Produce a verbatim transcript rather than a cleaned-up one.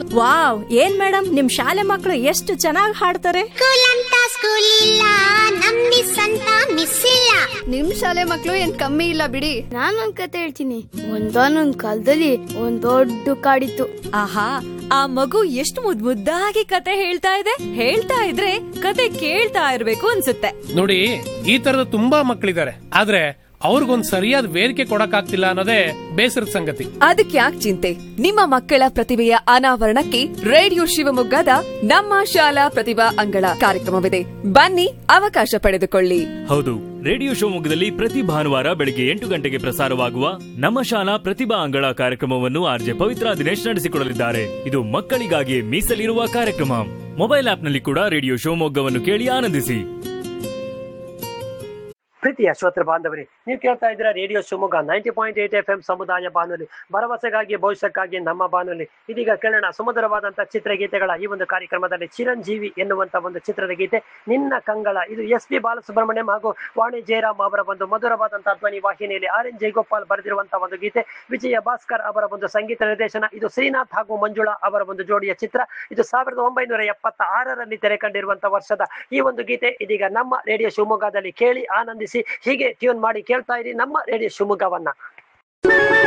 Wow, ಏನ್ madam ನಿಮ್ ಶಾಲೆ ಮಕ್ಕಳು ಎಷ್ಟು ಚೆನ್ನಾಗಿ ಹಾಡ್ತಾರೆ. ಸ್ಕೂಲ್ ಅಂತ ಸ್ಕೂಲ್ ಇಲ್ಲ, ನಮ್ ಮಿಸ್ ಅಂತ ಮಿಸ್ ಇಲ್ಲ. ನಿಮ್ ಶಾಲೆ ಮಕ್ಕಳು ಏನ್ ಕಮ್ಮಿ ಇಲ್ಲ ಬಿಡಿ. ನಾನೊಂದ್ ಕತೆ ಹೇಳ್ತೀನಿ. ಒಂದಾನೊಂದ್ ಕಾಲದಲ್ಲಿ ಒಂದ್ ದೊಡ್ಡ ಕಾಡಿತ್ತು. ಆಹಾ, ಆ ಮಗು ಎಷ್ಟು ಮುದ್ ಮುದ್ದಾಗಿ ಕತೆ ಹೇಳ್ತಾ ಇದೆ. ಹೇಳ್ತಾ ಇದ್ರೆ ಕತೆ ಕೇಳ್ತಾ ಇರ್ಬೇಕು ಅನ್ಸುತ್ತೆ. ನೋಡಿ, ಈ ತರದ ತುಂಬಾ ಮಕ್ಕಳಿದ್ದಾರೆ, ಆದ್ರೆ ಅವ್ರಿಗೊಂದ್ ಸರಿಯಾದ ವೇದಿಕೆ ಕೊಡಕ್ಕಾಗ್ತಿಲ್ಲ ಅನ್ನೋದೇ ಬೇಸರದ ಸಂಗತಿ. ಅದಕ್ಕೆ ಯಾಕೆ ಚಿಂತೆ, ನಿಮ್ಮ ಮಕ್ಕಳ ಪ್ರತಿಭೆಯ ಅನಾವರಣಕ್ಕೆ ರೇಡಿಯೋ ಶಿವಮೊಗ್ಗದ ನಮ್ಮ ಶಾಲಾ ಪ್ರತಿಭಾ ಅಂಗಳ ಕಾರ್ಯಕ್ರಮವಿದೆ. ಬನ್ನಿ, ಅವಕಾಶ ಪಡೆದುಕೊಳ್ಳಿ. ಹೌದು, ರೇಡಿಯೋ ಶಿವಮೊಗ್ಗದಲ್ಲಿ ಪ್ರತಿ ಭಾನುವಾರ ಬೆಳಗ್ಗೆ ಎಂಟು ಗಂಟೆಗೆ ಪ್ರಸಾರವಾಗುವ ನಮ್ಮ ಶಾಲಾ ಪ್ರತಿಭಾ ಅಂಗಳ ಕಾರ್ಯಕ್ರಮವನ್ನು ಆರ್ಜೆ ಪವಿತ್ರ ದಿನೇಶ್ ನಡೆಸಿಕೊಡಲಿದ್ದಾರೆ. ಇದು ಮಕ್ಕಳಿಗಾಗಿ ಮೀಸಲಿರುವ ಕಾರ್ಯಕ್ರಮ. ಮೊಬೈಲ್ ಆಪ್ನಲ್ಲಿ ಕೂಡ ರೇಡಿಯೋ ಶಿವಮೊಗ್ಗವನ್ನು ಕೇಳಿ ಆನಂದಿಸಿ. ಪ್ರೀತಿಯ ಶ್ರೋತೃ ಬಾಂಧವರೇ, ನೀವು ಕೇಳ್ತಾ ಇದ್ದೀರಾ radio Shivamogga ninety point eight F M ಸಮುದಾಯ ಬಾನುಲಿ, ಭರವಸೆಗಾಗಿ ಭವಿಷ್ಯಕ್ಕಾಗಿ ನಮ್ಮ ಬಾನುಲಿ. ಇದೀಗ ಕೇಳೋಣ ಸುಮಧುರವಾದಂತಹ ಚಿತ್ರಗೀತೆಗಳ ಈ ಒಂದು ಕಾರ್ಯಕ್ರಮದಲ್ಲಿ ಚಿರಂಜೀವಿ ಎನ್ನುವಂತ ಒಂದು ಚಿತ್ರದ ಗೀತೆ ನಿನ್ನ ಕಂಗಳ. ಇದು ಎಸ್ ಪಿ ಬಾಲಸುಬ್ರಹ್ಮಣ್ಯಂ ಹಾಗೂ ವಾಣಿ ಜಯರಾಮ್ ಅವರ ಒಂದು ಮಧುರವಾದಂತಹ ಧ್ವನಿ ವಾಹಿನಿಯಲ್ಲಿ ಆರ್ ಎನ್ ಜಯಗೋಪಾಲ್ ಬರೆದಿರುವಂತಹ ಒಂದು ಗೀತೆ, ವಿಜಯ ಭಾಸ್ಕರ್ ಅವರ ಒಂದು ಸಂಗೀತ ನಿರ್ದೇಶನ. ಇದು ಶ್ರೀನಾಥ್ ಹಾಗೂ ಮಂಜುಳಾ ಅವರ ಒಂದು ಜೋಡಿಯ ಚಿತ್ರ. ಇದು ಸಾವಿರದ ಒಂಬೈನೂರ ಎಪ್ಪತ್ತ ಆರರಲ್ಲಿ ತೆರೆ ಕಂಡಿರುವಂತಹ ವರ್ಷದ ಈ ಒಂದು ಗೀತೆ ಇದೀಗ ನಮ್ಮ ರೇಡಿಯೋ ಶಿವಮೊಗ್ಗದಲ್ಲಿ ಕೇಳಿ ಆನಂದಿಸಿ. ಹೀಗೆ ಟ್ಯೂನ್ ಮಾಡಿ ಕೇಳ್ತಾ ಇರಿ ನಮ್ಮ ರೇಡಿಯೋ ಶಿವಮೊಗ್ಗವನ್ನ.